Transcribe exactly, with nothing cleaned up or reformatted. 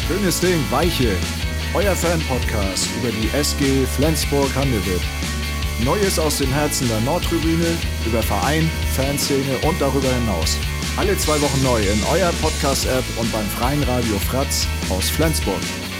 Schönes Ding, Weiche. Euer Fan-Podcast über die S G Flensburg-Handewitt. Neues aus dem Herzen der Nordtribüne, über Verein, Fanszene und darüber hinaus. Alle zwei Wochen neu in eurer Podcast-App und beim freien Radio Fratz aus Flensburg.